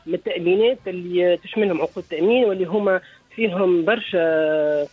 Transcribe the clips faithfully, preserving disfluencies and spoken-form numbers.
من التأمينات اللي تشملهم عقود تأمين واللي هما فيهم برشا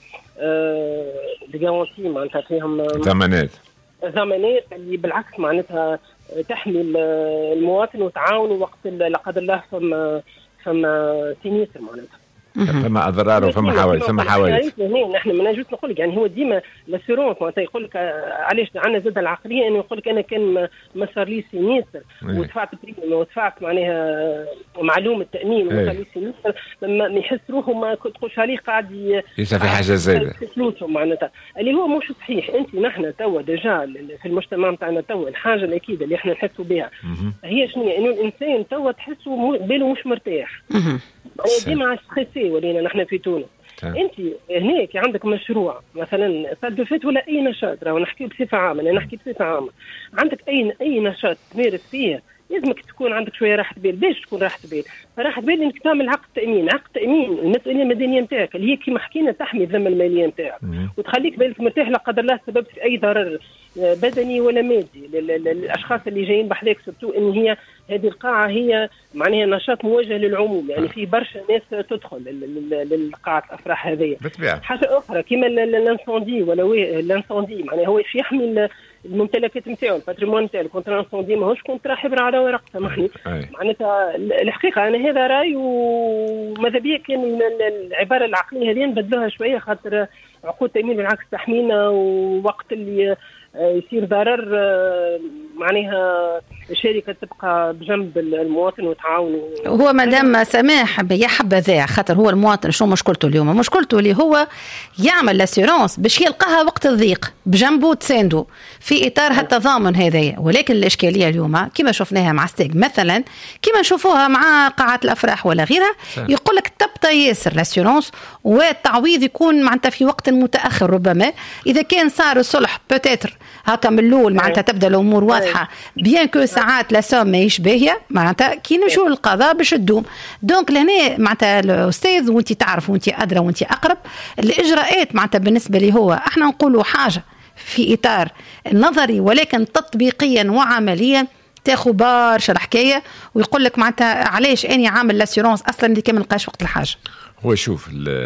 ديغانتي معناتها فيهم ضمانات ضمانات اللي بالعكس معناتها تحمي المواطن وتعاون وقت لا قدر الله فما فما سينيستر معناتها فما اضرار وفما حوادث فما حوادث. نحن ما نجوش نقول لك يعني هو ديما لاسيرونس معناتها يقول لك علاش عندنا زاد العقليه انه يقول لك انا كان ما صار لي سينيستر ودفعت بريم ودفعت معناها معلومه تامين وصار لي سينيستر لما يحس روحه ما تقولش عليه قاعد يدفع في حاجه زايده فلوسهم معناتها اللي هو مش صحيح. انت نحن توا ديجا في المجتمع نتاعنا توا الحاجه الاكيده اللي احنا نحسوا بها هي شنو انه الانسان توا تحسه باله مش مرتاح يعني ديما ستريسي ولينا نحن في تونس. انت هناك عندك مشروع مثلا صدفت ولا اي نشاط راهو نحكي بصفه عامه انا نحكي بصفه عامه عندك اي اي نشاط تمارس فيه لازمك تكون عندك شويه راحه بال. باش تكون راحه بال راحه بال انك تعمل عقد تامين. عقد تامين المسؤوليه المدنيه نتاعك اللي هي كما حكينا تحمي الذمه الماليه نتاعك وتخليك بالك مرتاح لا قدر الله سبب في اي ضرر بدني ولا مادي للاشخاص اللي جايين بحذاك سبتو ان هي هذه القاعه هي معناها نشاط موجه للعموم يعني في برشا ناس تدخل للقاعه الافراح هذه. حاجه اخرى كما الانسوندي ولا الانسوندي معناها هو يحمي الممتلكات نتاعو الباتريمون نتاعو كونترا انسوندي ماهوش كونترا حبر على ورق سامحني معناتها الحقيقه انا هذا راي وماذا بيا كان العباره العقليه هذه نبدلوها شويه خاطر عقود تامين بالعكس تحمينا ووقت اللي يصير ضرر معناها الشركه تبقى بجنب المواطن وتعاون. هو مادام سماح يا حبذا خاطر هو المواطن شنو مشكلته اليوم؟ مشكلته اللي هو يعمل لاسيرونس باش يلقاها وقت الضيق بجنبه تساندو في اطار هالتضامن هذايا. ولكن الاشكاليه اليوم كما شفناها مع ستيك مثلا كما نشوفوها مع قاعات الافراح ولا غيرها يقول لك تبطى ياسر لاسيرونس والتعويض يكون معناتها في وقت متاخر ربما اذا كان صار الصلح بوتيتر هكا من الاول معناتها تبدا الامور واضحه بيان كو ساعات لا سوم ماهيش باهيه معناتها كي نمشيو للقضاء باش تدوم. دونك لهنا معناتها الاستاذ وانت تعرف وانت ادرى وانت اقرب الاجراءات معناتها بالنسبه لي هو احنا نقولوا حاجه في اطار نظري ولكن تطبيقيا وعمليا تاخذ برشا الحكايه ويقول لك معناتها علاش اني عامل لاسيرونس اصلا اللي كان ما نلقاش وقت الحاجه. هو شوف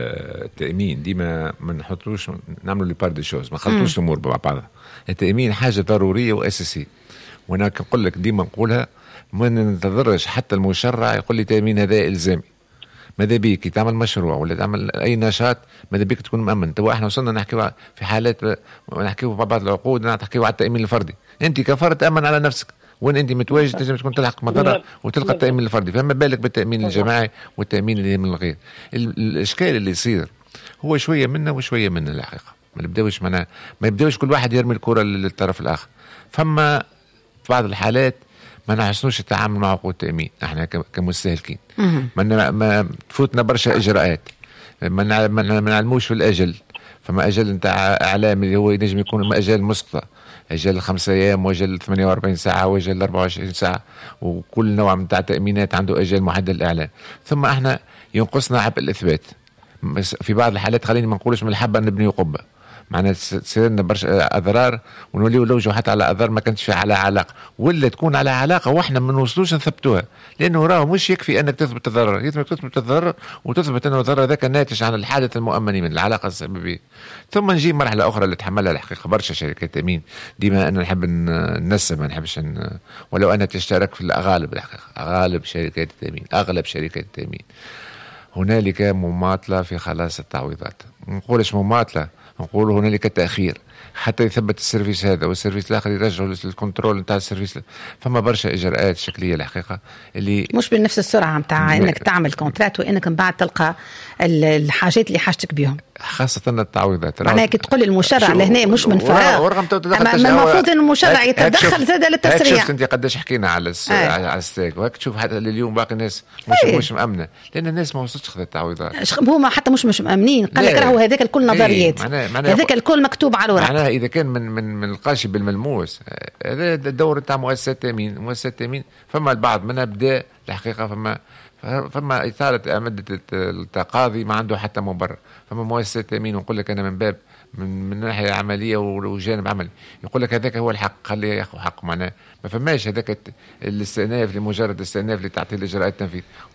التأمين ديما ما نحطوش نعملوا لي بار دي شوز ما خلطوش الامور مع بعضها. التأمين حاجه ضروريه واساسيه وانا نقول لك ديما نقولها ما ننتظرش حتى المشرع يقول لي تأمين هذا الزامي. ماذا بيك كي تعمل مشروع ولا تعمل اي نشاط ماذا بيك تكون مأمن. تو احنا وصلنا نحكيو في حالات نحكيو بعض العقود نحكيو على التأمين الفردي. انت كفرد تأمن على نفسك وين انت متواجد لازم تكون تلحق مضره وتلقى التأمين الفردي. فما بالك بالتأمين الجماعي والتأمين اللي من الغير. الاشكال اللي يصير هو شويه منا وشويه منا الحقيقه ما نبداوش معنا ما يبداوش كل واحد يرمي الكره للطرف الاخر. فما في بعض الحالات ما نحسنوش التعامل مع عقود التأمين احنا كمستهلكين ما, ما تفوتنا برشا اجراءات ما ما نعلموش في الاجل. فما اجل نتاع اعلام اللي هو ينجم يكون اجل مسقطه اجل خمسة ايام واجل ثمانية وأربعين ساعه واجل أربعة وعشرين ساعه وكل نوع من تاع تأمينات عنده اجل محدد الاعلان. ثم احنا ينقصنا عبء الاثبات في بعض الحالات. خليني ما نقولش من الحبه نبني قبه معناها تصير لنا برشا اضرار ونوليو لوجو حتى على اضرار ما كانتش في على علاقه ولا تكون على علاقه واحنا ما نوصلوش نثبتوها. لانه راه مش يكفي انك تثبت الضرر لازم تثبت الضرر وتثبت انه الضرر ذاك ناتج عن الحادث المؤمن من العلاقه السببيه. ثم نجي مرحله اخرى اللي تحملها الحقيقه برشا شركات تامين. ديما انا نحب ننسب ما نحبش ن... ولو انا تشترك في الاغالب الحقيقه اغالب شركات التامين اغلب شركات التامين هنالك مماطله في خلاص التعويضات. ما نقولش مماطله نقول هنالك تأخير حتى يثبت السيرفيس هذا والسيرفيس الآخر يرجعوا للكنترول نتاع السيرفيس. فما برشا إجراءات شكلية الحقيقة اللي مش بنفس السرعة نتاع إنك تعمل كونترات وإنك من بعد تلقى الحاجات اللي حاجتك بهم خاصة التعويضات. معناها كي تقول المشرع لهنا مش من فراغ أما المفروض إن المشرع يتدخل زاد للتسريع. شفت أنت قداش حكينا على على الستيك وهيك تشوف حتى اليوم باقي الناس مش أيه. مش مأمنة لأن الناس ما وصلتش خذ التعويضات. هما حتى مش مش مأمنين قال لك راهو هذاك الكل نظريات هذاك الكل مكتوب على الورق. معناها إذا كان من من من القاشي بالملموس هذا الدور نتاع مؤسسات التأمين. مؤسسات التأمين فما البعض منها بدا الحقيقة فما فما إثارة مادة التقاضي ما عنده حتى مبرر. فما مؤسسات التأمين ونقول لك أنا من باب من من ناحية عملية وجانب عملي يقول لك هذاك هو الحق خليه ياخذ حق. معناه ما فماش هذاك الاستئناف لمجرد استئناف لتعطيل إجراءات التنفيذ.